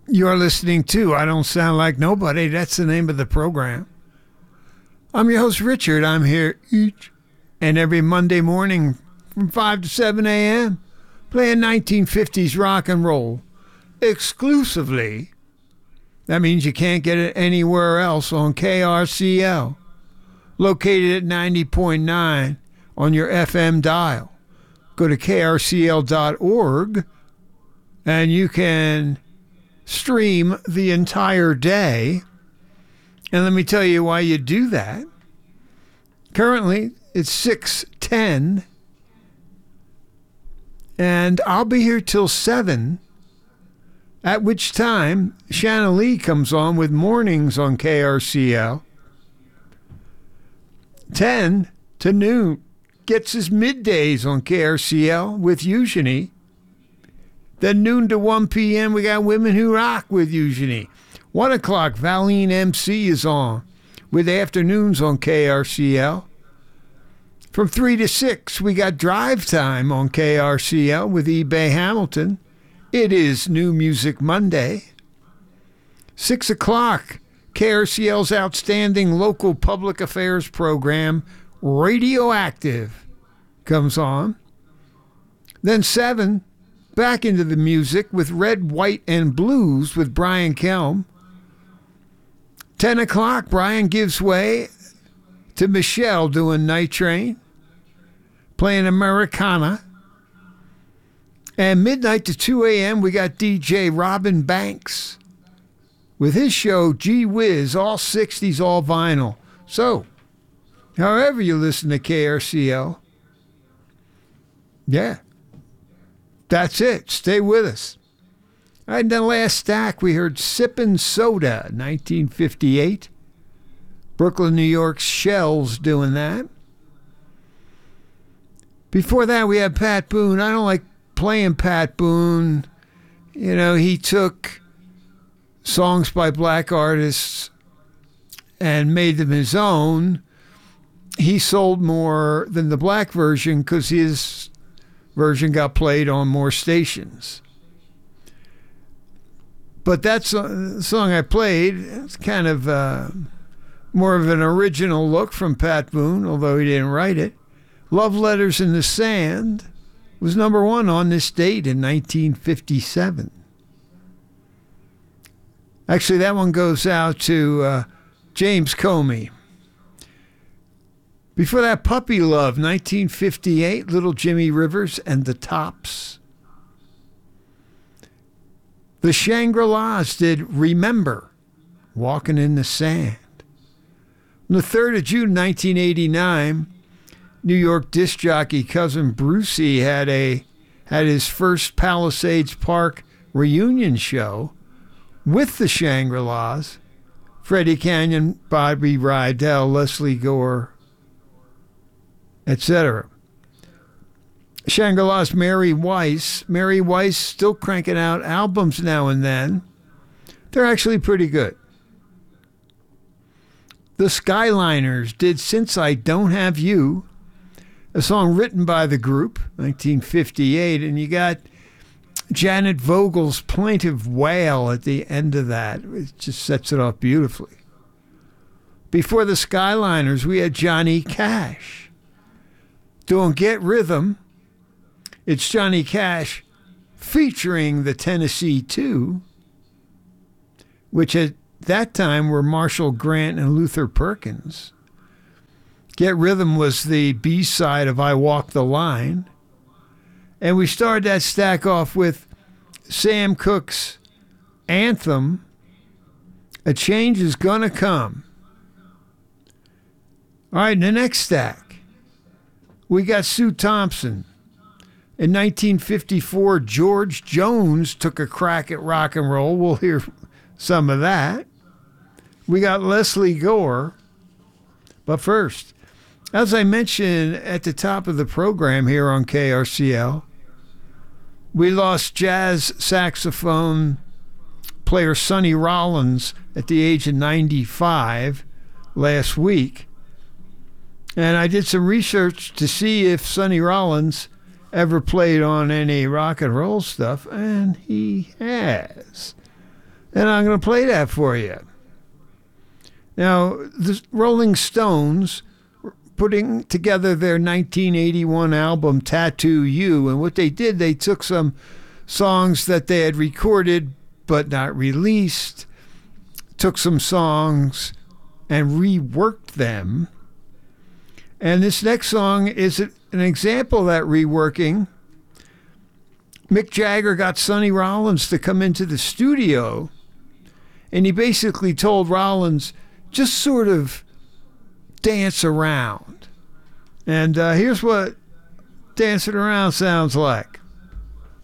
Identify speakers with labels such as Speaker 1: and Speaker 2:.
Speaker 1: You're listening to I Don't Sound Like Nobody. That's the name of the program. I'm your host, Richard. I'm here each and every Monday morning from 5 to 7 a.m. playing 1950s rock and roll exclusively. That means you can't get it anywhere else on KRCL, located at 90.9 on your FM dial. Go to krcl.org and you can stream the entire day. And let me tell you why you do that. Currently, it's 6:10, and I'll be here till 7, at which time Shanna Lee comes on with mornings on KRCL. 10 to noon gets his middays on KRCL with Eugenie. Then noon to 1 p.m., we got Women Who Rock with Eugenie. 1 o'clock, Valine MC is on with afternoons on KRCL. From 3 to 6, we got Drive Time on KRCL with eBay Hamilton. It is New Music Monday. 6 o'clock, KRCL's outstanding local public affairs program, Radioactive, comes on. Then 7, back into the music with Red, White, and Blues with Brian Kelm. 10 o'clock, Brian gives way to Michelle doing Night Train, playing Americana. And midnight to 2 a.m., we got DJ Robin Banks with his show, Gee Whiz, all 60s, all vinyl. So, however you listen to KRCL, yeah, that's it. Stay with us. All right, in the last stack, we heard Sippin' Soda, 1958. Brooklyn, New York's Shells doing that. Before that, we had Pat Boone. I don't like playing Pat Boone. You know, he took songs by black artists and made them his own. He sold more than the black version because his version got played on more stations. But that's the song I played. It's kind of more of an original look from Pat Boone, although he didn't write it. Love Letters in the Sand was number 1 on this date in 1957. Actually, that one goes out to James Comey. Before that, Puppy Love, 1958, Little Jimmy Rivers and the Tops. The Shangri-Las did Remember, Walking in the Sand. On the 3rd of June, 1989, New York disc jockey Cousin Brucey had his first Palisades Park reunion show with the Shangri-Las, Freddie Canyon, Bobby Rydell, Leslie Gore, etc. Shangri-Las Mary Weiss still cranking out albums now and then. They're actually pretty good. The Skyliners did Since I Don't Have You, a song written by the group, 1958, and you got Janet Vogel's plaintive wail at the end of that. It just sets it off beautifully. Before the Skyliners, we had Johnny Cash doing Get Rhythm. It's Johnny Cash featuring the Tennessee Two, which at that time were Marshall Grant and Luther Perkins. Get Rhythm was the B-side of I Walk the Line. And we started that stack off with Sam Cooke's anthem, A Change Is Gonna Come. All right, in the next stack, we got Sue Thompson. In 1954, George Jones took a crack at rock and roll. We'll hear some of that. We got Leslie Gore. But first, as I mentioned at the top of the program here on KRCL, we lost jazz saxophone player Sonny Rollins at the age of 95 last week. And I did some research to see if Sonny Rollins ever played on any rock and roll stuff, and he has. And I'm going to play that for you. Now, the Rolling Stones putting together their 1981 album Tattoo You, and what they did, they took some songs that they had recorded but not released, took some songs and reworked them. And this next song is an example of that reworking. Mick Jagger got Sonny Rollins to come into the studio, and he basically told Rollins, just sort of dance around. And here's what dancing around sounds like.